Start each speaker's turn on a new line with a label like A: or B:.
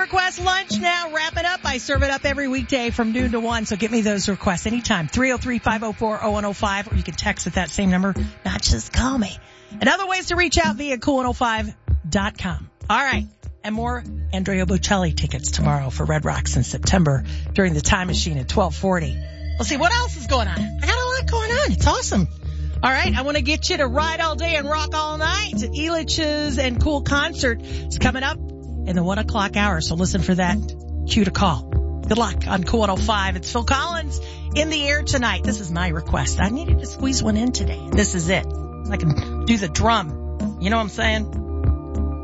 A: request lunch now. Wrap it up. I serve it up every weekday from noon to 1. So get me those requests anytime. 303-504-0105, or you can text at that same number. Not just call me. And other ways to reach out via cool105.com. All right. And more Andrea Bocelli tickets tomorrow for Red Rocks in September during the Time Machine at 1240. We'll see what else is going on. I got a lot going on. It's awesome. All right. I want to get you to ride all day and rock all night. Elitch's and Cool concert is coming up in the 1 o'clock hour. So listen for that cue to call. Good luck on Cool 105. It's Phil Collins in the air tonight. This is my request. I needed to squeeze one in today. This is it. I can do the drum. You know what I'm saying?